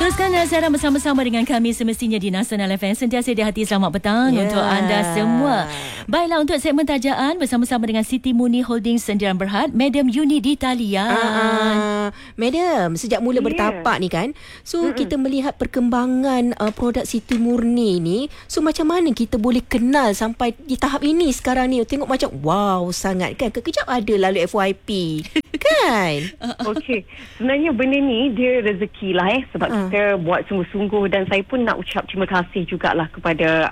Teruskan siaran bersama-sama dengan kami semestinya di Nasional FM. Sentiasa di hati, selamat petang untuk anda semua. Baiklah, untuk segmen tajaan bersama-sama dengan Siti Muni Holdings Sendirian Berhad, Madam Yuni di talian. Madam, sejak mula bertapak ni kan, so kita melihat perkembangan produk Siti Murni ni. So macam mana kita boleh kenal sampai di tahap ini sekarang ni? Tengok macam wow sangat kan. Kekejap ada lalu FYP kan. Okey, sebenarnya benda ni dia rezeki lah sebab kita buat sungguh-sungguh, dan saya pun nak ucap terima kasih jugalah kepada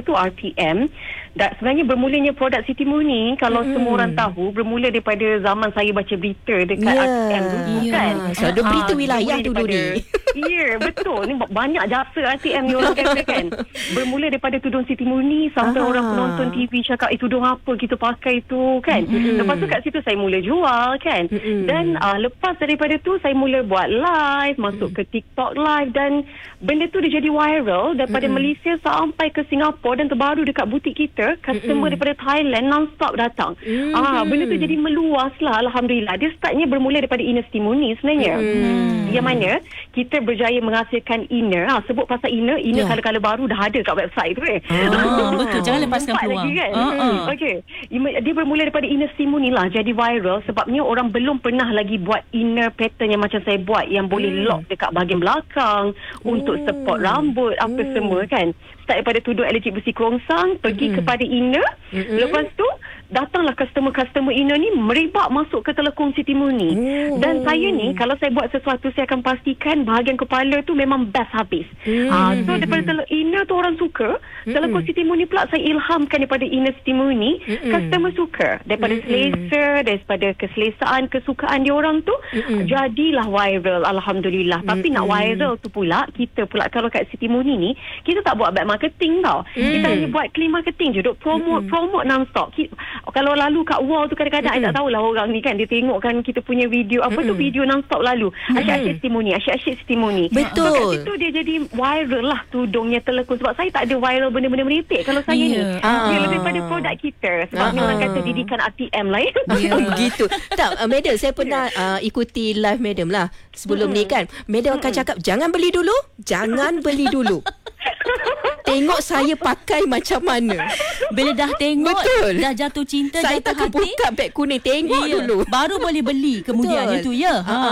RTM. Dan sebenarnya bermulanya produk Siti Murni, kalau semua orang tahu, bermula daripada zaman saya baca berita dekat RTM dulu kan. So ada berita wilayah dulu ni. Ya, betul. Ni banyak jasa RTM ni orang kata kan. Bermula daripada tudung Siti Murni sampai orang penonton TV cakap tudung apa kita pakai tu kan. Lepas tu kat situ saya mula jual kan. Dan lepas daripada tu saya mula buat live, masuk ke TikTok live, dan benda tu dia jadi viral daripada Malaysia sampai ke Singapura, dan terbaru dekat butik kita, customer daripada Thailand non-stop datang. Benda tu jadi meluas lah, alhamdulillah. Dia startnya bermula daripada inner Siti Murni sebenarnya. Yang mana kita berjaya menghasilkan inner. Sebut pasal inner kala-kala baru dah ada kat website tu betul, jangan lepaskan peluang lagi, kan? Okey, dia bermula daripada inner Siti Murni lah jadi viral, sebabnya orang belum pernah lagi buat inner pattern yang macam saya buat, yang boleh lock dekat bahagian belakang untuk support rambut apa semua kan. Start daripada tudung allergic besi kerongsang, pergi kepada inner. Lepas tu datanglah customer inner ni merebak masuk ke telekung Siti Murni. Dan saya ni kalau saya buat sesuatu, saya akan pastikan bahagian kepala tu memang best habis. So daripada inner tu orang suka, telekung Siti Murni pula saya ilhamkan daripada inner Siti Murni. Customer suka daripada selesa, daripada keselesaan, kesukaan dia orang tu, jadilah viral, alhamdulillah. Tapi nak viral tu pula, kita pula kalau kat Siti Murni ni, kita tak buat back marketing tau. Kita hanya buat clean marketing je, duk promote non-stop. Kalau lalu kat wall tu kadang-kadang I tak tahulah orang ni kan, dia tengok kan kita punya video tu video non-stop lalu asyik-asyik Siti Murni. Betul. So kat situ dia jadi viral lah tudungnya telekung. Sebab saya tak ada viral benda-benda merepek kalau saya ni. Dia lebih pada produk kita. Sebab ni orang kata didikan RTM lah Begitu. Tak, Madam, saya pernah ikuti live Madam lah sebelum ni kan. Madam akan cakap jangan beli dulu. Tengok saya pakai macam mana. Bila dah tengok, betul, dah jatuh cinta, saya jatuh hati, buka beg kuning, tengok dulu, baru boleh beli kemudian itu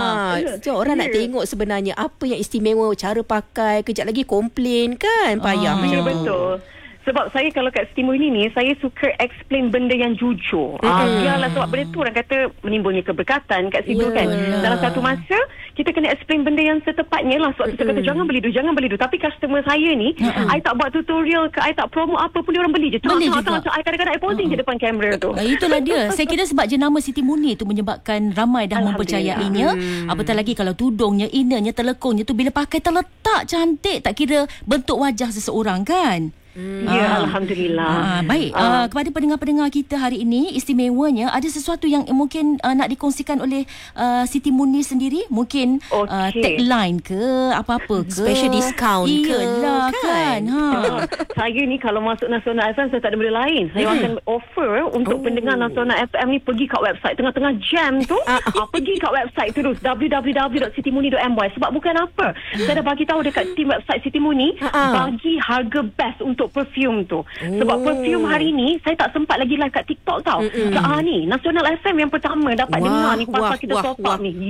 So orang nak tengok sebenarnya apa yang istimewa cara pakai. Kejap lagi komplain kan, payah. Ya, betul. Sebab saya kalau kat Siti Murni ni, saya suka explain benda yang jujur. Biarlah, sebab benda tu orang kata menimbulnya keberkatan kat situ kan. Dalam satu masa, kita kena explain benda yang setepatnya lah. Sebab kita kata jangan beli dulu. Tapi customer saya ni, I tak buat tutorial ke, I tak promo apa pun, dia orang beli je. I kadang-kadang I posing je depan kamera tu. Itulah dia. Saya kira sebab jenama Siti Murni tu menyebabkan ramai dah mempercayainya. Apatah lagi kalau tudungnya, innernya, telekungnya tu bila pakai terletak cantik, tak kira bentuk wajah seseorang kan. Ya, alhamdulillah. Baik, kepada pendengar-pendengar kita hari ini, istimewanya ada sesuatu yang mungkin nak dikongsikan oleh Siti Murni sendiri, mungkin tagline ke apa-apa ke, special discount ke. Iyalah kan. Saya ni kalau masuk Nasional FM, saya tak ada benda lain. Saya akan offer untuk pendengar Nasional FM ni pergi kat website tengah-tengah jam tu, pergi kat website terus www.sitimurni.my. Sebab bukan apa, saya dah bagi tahu dekat team website Siti Murni, bagi harga best untuk perfume tu. Sebab perfume hari ni saya tak sempat lagi live kat TikTok tau. Ni Nasional FM yang pertama dapat dengar ni pasal kita top up ni.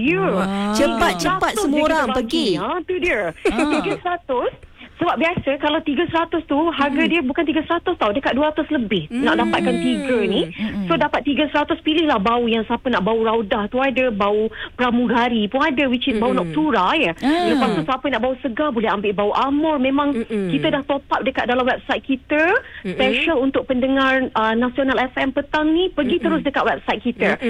Cepat semua orang pergi. Tu dia. 300. Sebab biasa kalau 300 tu harga dia bukan 300 tau, dekat 200 lebih nak dapatkan 3 ni. So dapat 300, pilihlah bau yang siapa nak bau raudah tu ada, bau pramugari pun ada, which is bau noctura ya. Lepas tu siapa nak bau segar boleh ambil bau amor. Memang kita dah top up dekat dalam website kita. Special untuk pendengar Nasional FM petang ni, pergi terus dekat website kita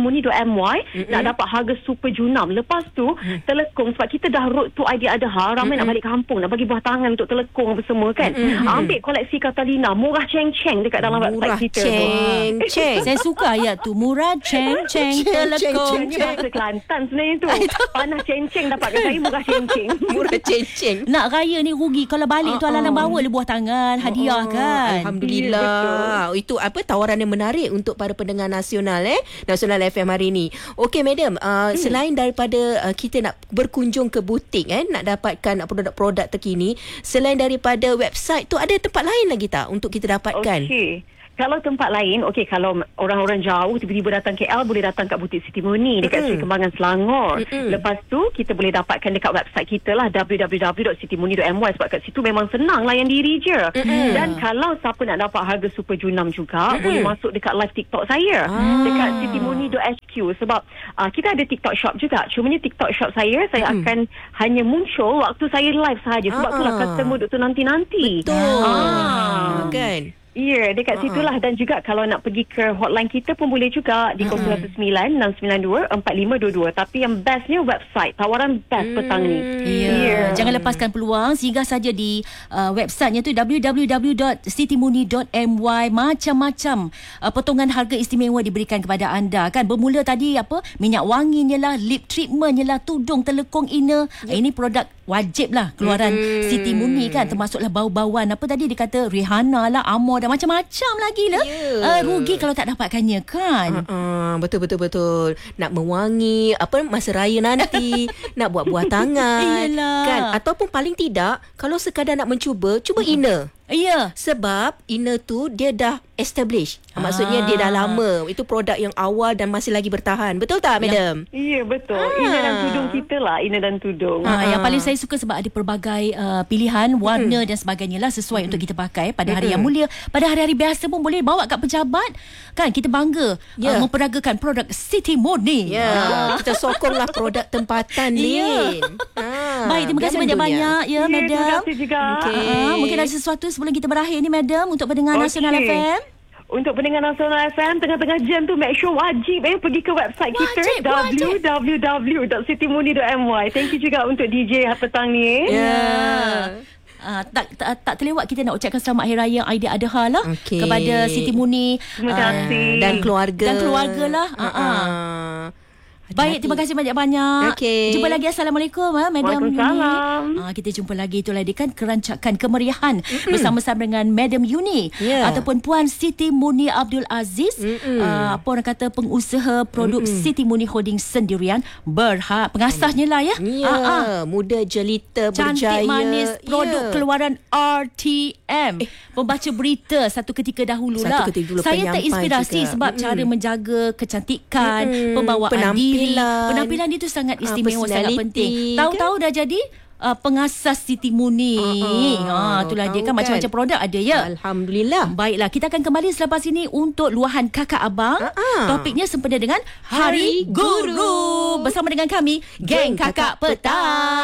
www.sitimurni.my. Nak dapat harga super junam. Lepas tu telekung, sebab kita dah road to Aidiladha, ramai nak balik kampung, nak bagi buah tangan untuk telekung apa semua kan. Ambil koleksi Catalina, murah ceng-ceng dekat dalam website kita. Ceng. Saya suka ayat tu. Murah ceng-ceng telekung. Ini bahasa Kelantan sebenarnya tu. Panah ceng-ceng dapatkan saya, murah ceng-ceng. Murah ceng-ceng. Nak raya ni rugi. Kalau balik tu alang-alang bawa le buah tangan, hadiah kan. Alhamdulillah. Itu apa tawaran yang menarik untuk para pendengar nasional Nasional FM hari ni. Okey madam, selain daripada kita nak berkunjung ke butik nak dapatkan produk-produk terkini, selain daripada website tu ada tempat lain lagi tak untuk kita dapatkan? Okey. Kalau tempat lain, kalau orang-orang jauh tiba-tiba datang KL, boleh datang kat butik Siti Murni dekat Seri Kembangan Selangor. Lepas tu kita boleh dapatkan dekat website kita lah, www.sitimurni.my, sebab kat situ memang senang layan diri je. Dan kalau siapa nak dapat harga super junam juga, boleh masuk dekat live TikTok saya dekat sitimurni.hq, sebab kita ada TikTok shop juga. Cumanya TikTok shop saya akan hanya muncul waktu saya live sahaja. Sebab itulah customer duk tu nanti-nanti. Betul. Kan? Ya, dekat situlah. Dan juga kalau nak pergi ke hotline kita pun boleh juga di 019-692-4522. Tapi yang bestnya website. Tawaran best petang ni. Jangan lepaskan peluang. Singgah saja di websitenya tu www.sitimurni.my. Macam-macam potongan harga istimewa diberikan kepada anda kan. Bermula tadi minyak wanginya lah, lip treatmentnya lah, tudung telekung inner. Ini produk wajib lah keluaran Siti Murni kan. Termasuklah bau-bauan. Apa tadi dia kata, Rihanna lah, Amor dan macam-macam lagi lah. Rugi kalau tak dapatkannya kan. Betul. Nak mewangi masa raya nanti. Nak buat buah tangan. Kan. Ataupun paling tidak, kalau sekadar nak cuba inner. Ya. Sebab inner tu dia dah establish. Maksudnya dia dah lama. Itu produk yang awal dan masih lagi bertahan. Betul tak madam? Ya, betul. Inner dan tudung kita lah. Inner dan tudung. Yang paling saya suka sebab ada pelbagai pilihan warna dan sebagainya lah, sesuai untuk kita pakai pada hari yang mulia. Pada hari-hari biasa pun boleh bawa kat pejabat kan. Kita bangga memperagakan produk Siti Murni. Kita sokonglah produk tempatan Lin. Baik, terima kasih banyak-banyak madam. Terima kasih juga. Mungkin ada sesuatu sebelum kita berakhir ni madam untuk pendengar Nasional FM. Untuk pendengar Nasional FM, tengah-tengah jam tu make sure wajib pergi ke website kita www.sitimurni.my. Thank you juga untuk DJ petang ni. Tak terlewat kita nak ucapkan selamat Hari Raya Aidiladha lah kepada Siti Murni. Terima kasih. Dan keluarga lah. Baik, terima kasih banyak-banyak. Jumpa lagi. Assalamualaikum Madam Yuni. Kita jumpa lagi. Itulah dia kan kerancakan kemeriahan bersama-sama dengan Madam Yuni ataupun Puan Siti Murni Abdul Aziz. Apa orang kata, pengusaha produk Siti Murni Holding sendirian. Berhak pengasasnya lah muda, jelita, berjaya, cantik, manis. Produk keluaran RTM. Pembaca berita satu ketika dahulu lah. Saya terinspirasi juga sebab cara menjaga kecantikan, pembawaan diri. Penampilan dia tu sangat istimewa, sangat penting. Tahu-tahu dah jadi pengasas Siti Murni. Itulah dia kan, macam-macam produk ada ya. Alhamdulillah. Baiklah, kita akan kembali selepas ini untuk luahan kakak abang. Topiknya sempena dengan Hari Guru. Bersama dengan kami, Geng Kakak Petang.